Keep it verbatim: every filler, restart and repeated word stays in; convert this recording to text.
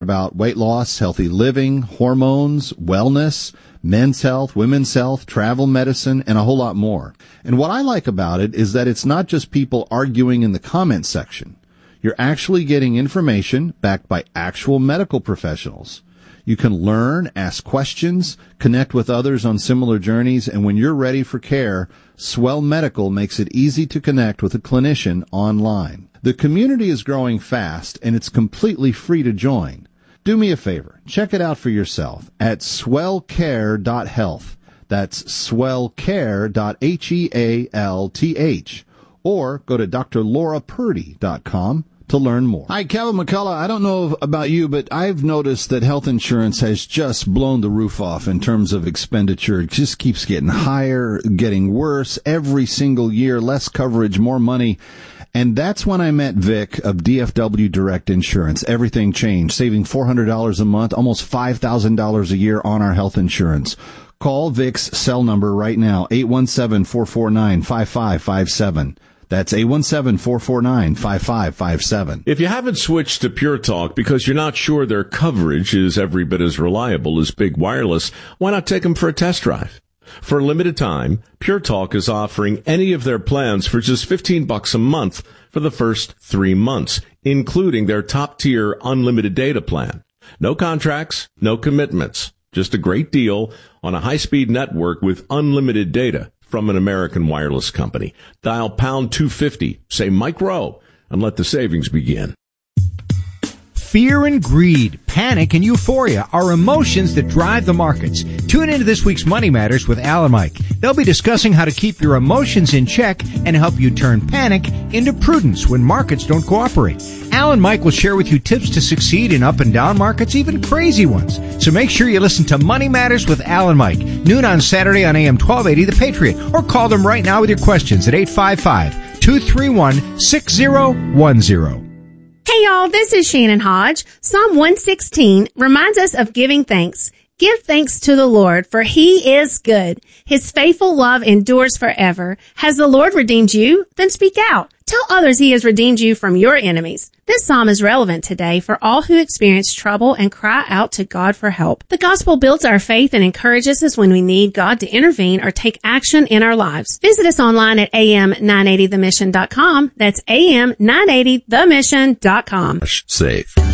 about weight loss, healthy living, hormones, wellness, men's health, women's health, travel medicine, and a whole lot more. And what I like about it is that it's not just people arguing in the comment section. You're actually getting information backed by actual medical professionals. You can learn, ask questions, connect with others on similar journeys, and when you're ready for care, Swell Medical makes it easy to connect with a clinician online. The community is growing fast, and it's completely free to join. Do me a favor. Check it out for yourself at swell care dot health. That's swell care dot health. Or go to D R Laura Purdy dot com to learn more. Hi, Kevin McCullough. I don't know about you, but I've noticed that health insurance has just blown the roof off in terms of expenditure. It just keeps getting higher, getting worse every single year, less coverage, more money. And that's when I met Vic of D F W Direct Insurance. Everything changed, saving four hundred dollars a month, almost five thousand dollars a year on our health insurance. Call Vic's cell number right now, eight one seven, four four nine, five five five seven. That's eight one seven, four four nine, five five five seven. If you haven't switched to Pure Talk because you're not sure their coverage is every bit as reliable as Big Wireless, why not take them for a test drive? For a limited time, Pure Talk is offering any of their plans for just fifteen bucks a month for the first three months, including their top-tier unlimited data plan. No contracts, no commitments, just a great deal on a high-speed network with unlimited data from an American wireless company. Dial pound two fifty, say Mike Rowe, and let the savings begin. Fear and greed, panic and euphoria are emotions that drive the markets. Tune into this week's Money Matters with Al and Mike. They'll be discussing how to keep your emotions in check and help you turn panic into prudence when markets don't cooperate. Al and Mike will share with you tips to succeed in up and down markets, even crazy ones. So make sure you listen to Money Matters with Al and Mike, noon on Saturday on A M twelve eighty The Patriot, or call them right now with your questions at eight five five, two three one, six zero one zero. Hey y'all, this is Shannon Hodge. Psalm one sixteen reminds us of giving thanks. Give thanks to the Lord, for He is good. His faithful love endures forever. Has the Lord redeemed you? Then speak out. Tell others He has redeemed you from your enemies. This psalm is relevant today for all who experience trouble and cry out to God for help. The gospel builds our faith and encourages us when we need God to intervene or take action in our lives. Visit us online at A M nine eighty the mission dot com. That's A M nine eighty the mission dot com. Safe.